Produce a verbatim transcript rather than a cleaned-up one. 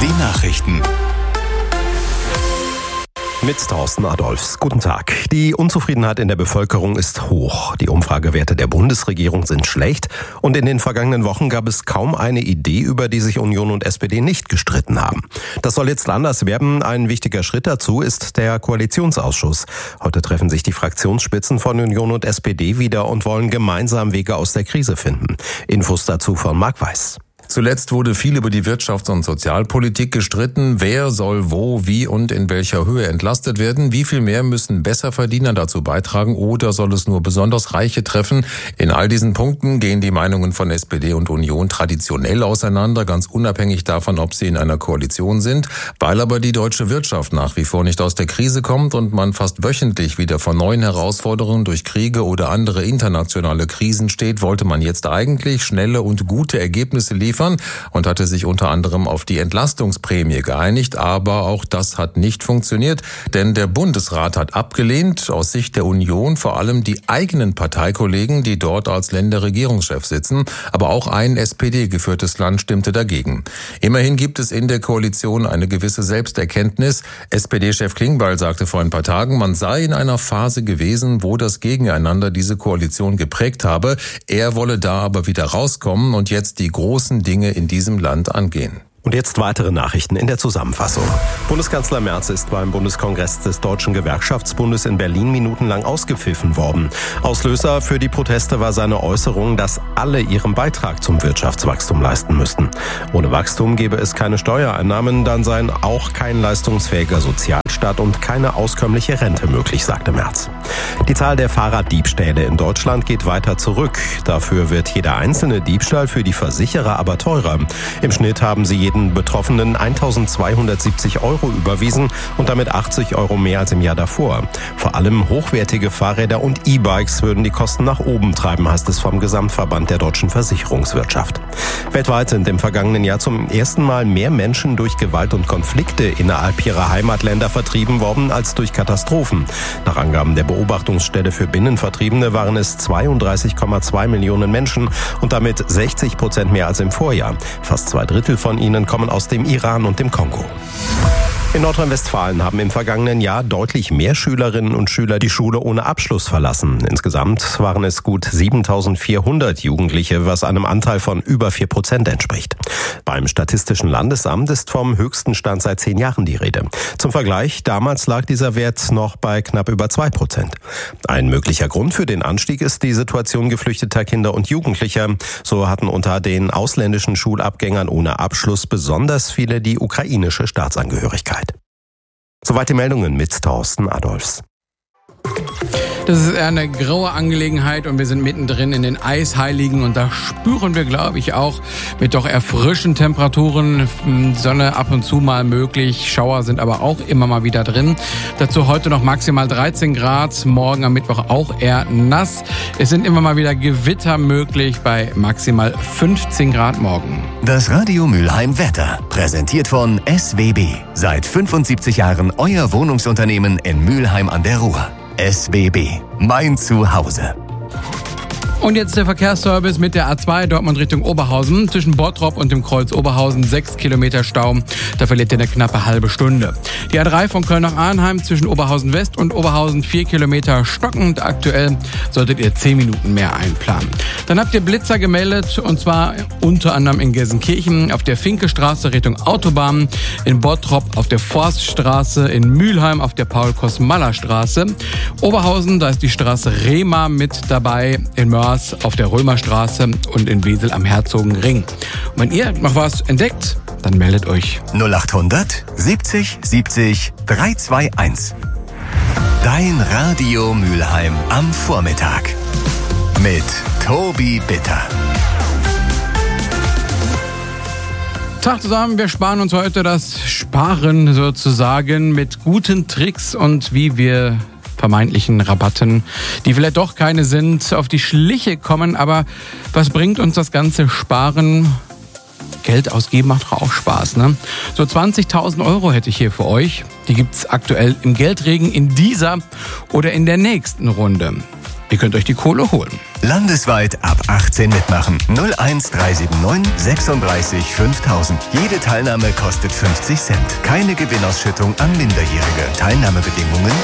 Die Nachrichten. Mit Thorsten Adolphs. Guten Tag. Die Unzufriedenheit in der Bevölkerung ist hoch. Die Umfragewerte der Bundesregierung sind schlecht. Und in den vergangenen Wochen gab es kaum eine Idee, über die sich Union und S P D nicht gestritten haben. Das soll jetzt anders werden. Ein wichtiger Schritt dazu ist der Koalitionsausschuss. Heute treffen sich die Fraktionsspitzen von Union und S P D wieder und wollen gemeinsam Wege aus der Krise finden. Infos dazu von Marc Weiß. Zuletzt wurde viel über die Wirtschafts- und Sozialpolitik gestritten. Wer soll wo, wie und in welcher Höhe entlastet werden? Wie viel mehr müssen Besserverdiener dazu beitragen oder soll es nur besonders Reiche treffen? In all diesen Punkten gehen die Meinungen von S P D und Union traditionell auseinander, ganz unabhängig davon, ob sie in einer Koalition sind. Weil aber die deutsche Wirtschaft nach wie vor nicht aus der Krise kommt und man fast wöchentlich wieder vor neuen Herausforderungen durch Kriege oder andere internationale Krisen steht, wollte man jetzt eigentlich schnelle und gute Ergebnisse liefern und hatte sich unter anderem auf die Entlastungsprämie geeinigt, aber auch das hat nicht funktioniert, denn der Bundesrat hat abgelehnt, aus Sicht der Union vor allem die eigenen Parteikollegen, die dort als Länderregierungschef sitzen, aber auch ein S P D-geführtes Land stimmte dagegen. Immerhin gibt es in der Koalition eine gewisse Selbsterkenntnis. S P D-Chef Klingbeil sagte vor ein paar Tagen, man sei in einer Phase gewesen, wo das Gegeneinander diese Koalition geprägt habe. Er wolle da aber wieder rauskommen und jetzt die großen Dinge in diesem Land angehen. Und jetzt weitere Nachrichten in der Zusammenfassung. Bundeskanzler Merz ist beim Bundeskongress des Deutschen Gewerkschaftsbundes in Berlin minutenlang ausgepfiffen worden. Auslöser für die Proteste war seine Äußerung, dass alle ihren Beitrag zum Wirtschaftswachstum leisten müssten. Ohne Wachstum gäbe es keine Steuereinnahmen, dann seien auch kein leistungsfähiger Sozialstaat und keine auskömmliche Rente möglich, sagte Merz. Die Zahl der Fahrraddiebstähle in Deutschland geht weiter zurück. Dafür wird jeder einzelne Diebstahl für die Versicherer aber teurer. Im Schnitt haben sie jeden Betroffenen eintausendzweihundertsiebzig Euro überwiesen und damit achtzig Euro mehr als im Jahr davor. Vor allem hochwertige Fahrräder und E-Bikes würden die Kosten nach oben treiben, heißt es vom Gesamtverband der deutschen Versicherungswirtschaft. Weltweit sind im vergangenen Jahr zum ersten Mal mehr Menschen durch Gewalt und Konflikte innerhalb ihrer Heimatländer vertrieben worden als durch Katastrophen. Nach Angaben der Beobachtungsstelle für Binnenvertriebene waren es zweiunddreißig Komma zwei Millionen Menschen und damit sechzig Prozent mehr als im Vorjahr. Fast zwei Drittel von ihnen kommen aus dem Iran und dem Kongo. In Nordrhein-Westfalen haben im vergangenen Jahr deutlich mehr Schülerinnen und Schüler die Schule ohne Abschluss verlassen. Insgesamt waren es gut siebentausendvierhundert Jugendliche, was einem Anteil von über vier Prozent entspricht. Beim Statistischen Landesamt ist vom höchsten Stand seit zehn Jahren die Rede. Zum Vergleich, damals lag dieser Wert noch bei knapp über zwei Prozent. Ein möglicher Grund für den Anstieg ist die Situation geflüchteter Kinder und Jugendlicher. So hatten unter den ausländischen Schulabgängern ohne Abschluss besonders viele die ukrainische Staatsangehörigkeit. Soweit die Meldungen mit Thorsten Adolphs. Das ist eher eine graue Angelegenheit und wir sind mittendrin in den Eisheiligen und da spüren wir, glaube ich, auch mit doch erfrischenden Temperaturen, Sonne ab und zu mal möglich, Schauer sind aber auch immer mal wieder drin. Dazu heute noch maximal dreizehn Grad, morgen am Mittwoch auch eher nass. Es sind immer mal wieder Gewitter möglich bei maximal fünfzehn Grad morgen. Das Radio Mülheim Wetter, präsentiert von S W B. Seit fünfundsiebzig Jahren euer Wohnungsunternehmen in Mülheim an der Ruhr. S W B, mein Zuhause. Und jetzt der Verkehrsservice mit der A zwei Dortmund Richtung Oberhausen. Zwischen Bottrop und dem Kreuz Oberhausen sechs Kilometer Stau. Da verliert ihr eine knappe halbe Stunde. Die A drei von Köln nach Arnheim zwischen Oberhausen West und Oberhausen vier Kilometer stockend. Aktuell solltet ihr zehn Minuten mehr einplanen. Dann habt ihr Blitzer gemeldet und zwar unter anderem in Gelsenkirchen auf der Finkestraße Richtung Autobahn, in Bottrop auf der Forststraße, in Mülheim auf der Paul-Kosmaller-Straße. Oberhausen, da ist die Straße Rehma mit dabei, in Mörs auf der Römerstraße und in Wesel am Herzogenring. Und wenn ihr noch was entdeckt, dann meldet euch. null achthundert siebzig siebzig dreihunderteinundzwanzig. Dein Radio Mülheim am Vormittag. Mit Tobi Bitter. Tag zusammen, wir sparen uns heute das Sparen sozusagen mit guten Tricks und wie wir vermeintlichen Rabatten, die vielleicht doch keine sind, auf die Schliche kommen. Aber was bringt uns das ganze Sparen? Geld ausgeben macht doch auch Spaß, ne? So zwanzigtausend Euro hätte ich hier für euch. Die gibt's aktuell im Geldregen in dieser oder in der nächsten Runde. Ihr könnt euch die Kohle holen. Landesweit ab achtzehn mitmachen. null eins drei sieben neun sechsunddreißig fünftausend. Jede Teilnahme kostet fünfzig Cent. Keine Gewinnausschüttung an Minderjährige. Teilnahmebedingungen